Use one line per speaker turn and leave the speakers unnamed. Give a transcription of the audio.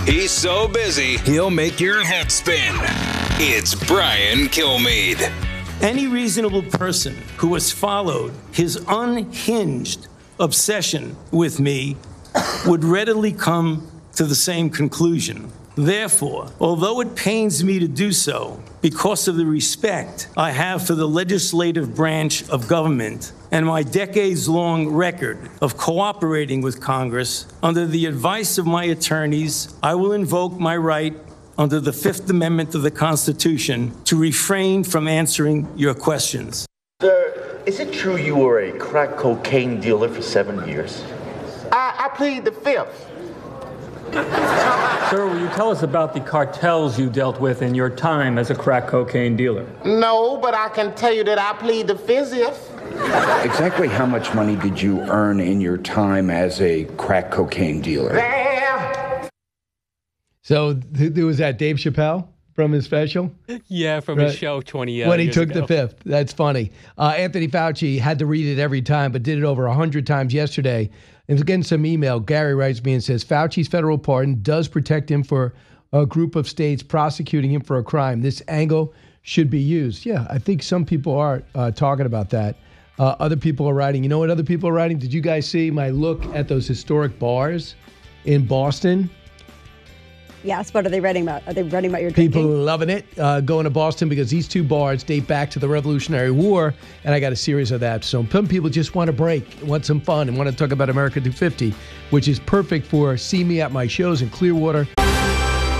He's so busy, he'll make your head spin. It's Brian Kilmeade.
Any reasonable person who has followed his unhinged obsession with me would readily come to the same conclusion. Therefore, although it pains me to do so, because of the respect I have for the legislative branch of government and my decades-long record of cooperating with Congress, under the advice of my attorneys, I will invoke my right under the Fifth Amendment of the Constitution to refrain from answering your questions.
Sir, is it true you were a crack cocaine dealer for 7 years?
I plead the fifth.
Sir, will you tell us about the cartels you dealt with in your time as a crack cocaine dealer?
No, but I can tell you that I plead the fifth.
Exactly how much money did you earn in your time as a crack cocaine dealer?
There.
So there was that Dave Chappelle from his special?
Yeah, from his show 20 years ago.
When he took the fifth. That's funny. Anthony Fauci had to read it every time, but did it over 100 times yesterday. And getting some email, Gary writes me and says, Fauci's federal pardon does protect him for a group of states prosecuting him for a crime. This angle should be used. Yeah, I think some people are talking about that. Other people are writing. You know what other people are writing? Did you guys see my look at those historic bars in Boston?
Yes, what are they writing about? Are they writing about your drinking?
People loving it, going to Boston because these two bars date back to the Revolutionary War, and I got a series of that. So some people just want a break, want some fun, and want to talk about America 250, which is perfect for see me at my shows in Clearwater.